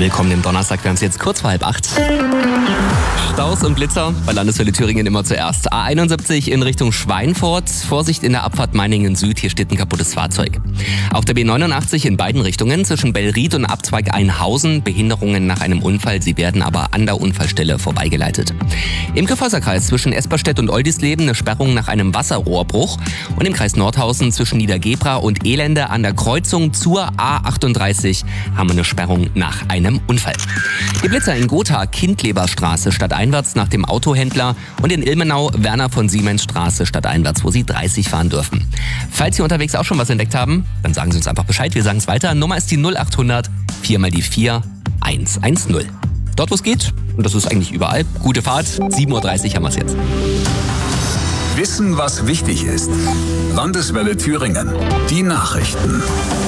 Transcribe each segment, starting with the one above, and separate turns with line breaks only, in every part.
Willkommen im Donnerstag, wir haben es jetzt kurz vor 7:30. Staus und Blitzer bei Landeswelle Thüringen immer zuerst. A71 in Richtung Schweinfurt. Vorsicht in der Abfahrt Meiningen Süd, hier steht ein kaputtes Fahrzeug. Auf der B89 in beiden Richtungen zwischen Bellried und Abzweig Einhausen. Behinderungen nach einem Unfall, sie werden aber an der Unfallstelle vorbeigeleitet. Im Kyffhäuserkreis zwischen Esperstedt und Oldisleben eine Sperrung nach einem Wasserrohrbruch. Und im Kreis Nordhausen zwischen Niedergebra und Elende an der Kreuzung zur A38 haben wir eine Sperrung nach einem Unfall. Die Blitzer in Gotha, Kindleberstraße stadteinwärts nach dem Autohändler und in Ilmenau, Werner von Siemens Straße stadteinwärts, wo Sie 30 fahren dürfen. Falls Sie unterwegs auch schon was entdeckt haben, dann sagen Sie uns einfach Bescheid, wir sagen es weiter. Nummer ist die 0800 4 mal die 4 110. Dort, wo es geht, und das ist eigentlich überall, gute Fahrt, 7:30 Uhr haben wir es jetzt.
Wissen, was wichtig ist. Landeswelle Thüringen. Die Nachrichten.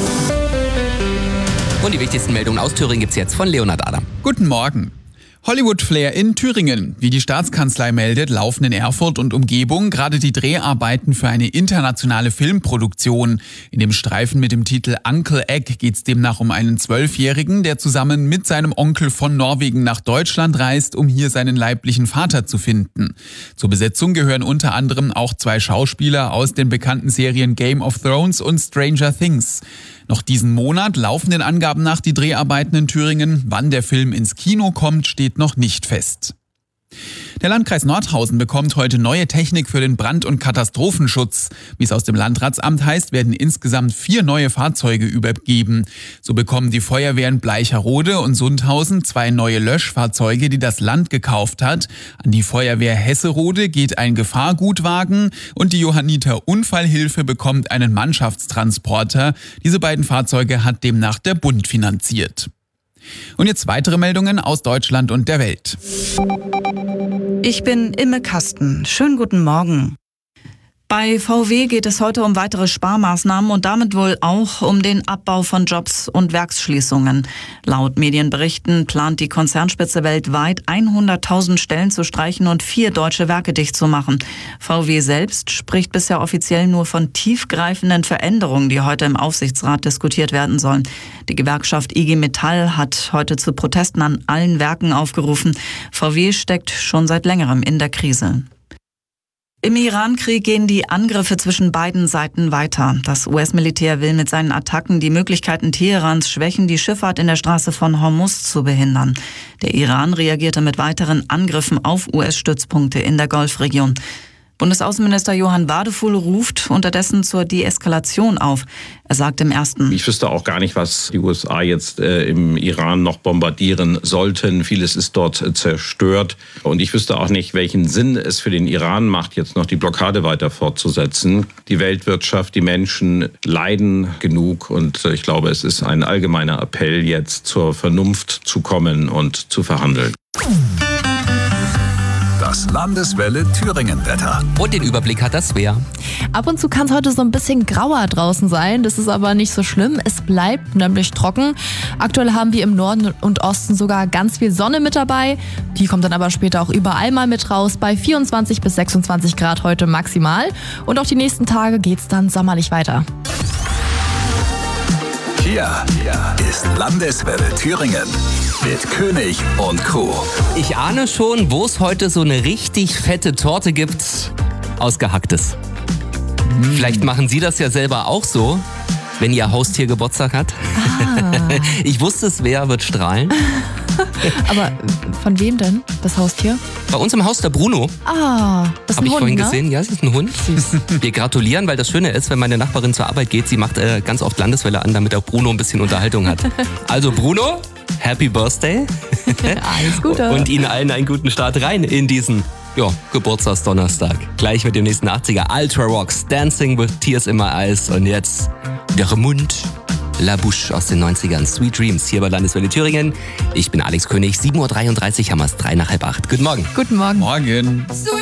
Und die wichtigsten Meldungen aus Thüringen gibt's jetzt von Leonhard Adam.
Guten Morgen. Hollywood-Flair in Thüringen. Wie die Staatskanzlei meldet, laufen in Erfurt und Umgebung gerade die Dreharbeiten für eine internationale Filmproduktion. In dem Streifen mit dem Titel Uncle Egg geht's demnach um einen 12-Jährigen, der zusammen mit seinem Onkel von Norwegen nach Deutschland reist, um hier seinen leiblichen Vater zu finden. Zur Besetzung gehören unter anderem auch 2 Schauspieler aus den bekannten Serien Game of Thrones und Stranger Things. Noch diesen Monat laufen den Angaben nach die Dreharbeiten in Thüringen. Wann der Film ins Kino kommt, steht noch nicht fest. Der Landkreis Nordhausen bekommt heute neue Technik für den Brand- und Katastrophenschutz. Wie es aus dem Landratsamt heißt, werden insgesamt 4 neue Fahrzeuge übergeben. So bekommen die Feuerwehren Bleicherode und Sundhausen 2 neue Löschfahrzeuge, die das Land gekauft hat. An die Feuerwehr Hesserode geht ein Gefahrgutwagen und die Johanniter Unfallhilfe bekommt einen Mannschaftstransporter. Diese beiden Fahrzeuge hat demnach der Bund finanziert. Und jetzt weitere Meldungen aus Deutschland und der Welt.
Ich bin Imme Kasten. Schönen guten Morgen. Bei VW geht es heute um weitere Sparmaßnahmen und damit wohl auch um den Abbau von Jobs und Werksschließungen. Laut Medienberichten plant die Konzernspitze weltweit 100.000 Stellen zu streichen und 4 deutsche Werke dicht zu machen. VW selbst spricht bisher offiziell nur von tiefgreifenden Veränderungen, die heute im Aufsichtsrat diskutiert werden sollen. Die Gewerkschaft IG Metall hat heute zu Protesten an allen Werken aufgerufen. VW steckt schon seit längerem in der Krise. Im Iran-Krieg gehen die Angriffe zwischen beiden Seiten weiter. Das US-Militär will mit seinen Attacken die Möglichkeiten Teherans schwächen, die Schifffahrt in der Straße von Hormuz zu behindern. Der Iran reagierte mit weiteren Angriffen auf US-Stützpunkte in der Golfregion. Bundesaußenminister Johann Wadefuhl ruft unterdessen zur Deeskalation auf. Er sagt im Ersten:
Ich wüsste auch gar nicht, was die USA jetzt im Iran noch bombardieren sollten. Vieles ist dort zerstört. Und ich wüsste auch nicht, welchen Sinn es für den Iran macht, jetzt noch die Blockade weiter fortzusetzen. Die Weltwirtschaft, die Menschen leiden genug. Und ich glaube, es ist ein allgemeiner Appell, jetzt zur Vernunft zu kommen und zu verhandeln.
Das Landeswelle Thüringen-Wetter.
Und den Überblick hat das Svea.
Ab und zu kann es heute so ein bisschen grauer draußen sein. Das ist aber nicht so schlimm. Es bleibt nämlich trocken. Aktuell haben wir im Norden und Osten sogar ganz viel Sonne mit dabei. Die kommt dann aber später auch überall mal mit raus. Bei 24 bis 26 Grad heute maximal. Und auch die nächsten Tage geht's dann sommerlich weiter.
Hier ist Landeswelle Thüringen mit König und Co.
Ich ahne schon, wo es heute so eine richtig fette Torte gibt aus Gehacktes. Vielleicht machen Sie das ja selber auch so, wenn Ihr Haustier Geburtstag hat. Ich wusste, Svea wird strahlen.
Aber von wem denn, das Haustier?
Bei uns im Haus der Bruno.
Das ist
Habe
ein
ich
Hund,
vorhin
ne?
gesehen. Ja, es ist ein Hund. Süß. Wir gratulieren, weil das Schöne ist, wenn meine Nachbarin zur Arbeit geht, sie macht ganz oft Landeswelle an, damit der Bruno ein bisschen Unterhaltung hat. Also Bruno, Happy Birthday.
Alles Gute.
Und Ihnen allen einen guten Start rein in diesen Geburtstagsdonnerstag. Gleich mit dem nächsten 80er Ultra Rocks, Dancing with Tears in My Eyes und jetzt der Mund. La Bouche aus den 90ern, Sweet Dreams, hier bei Landeswelle Thüringen. Ich bin Alex König, 7:33 Uhr haben wir es, 7:55. Guten Morgen.
Guten Morgen.
Morgen.
Sweet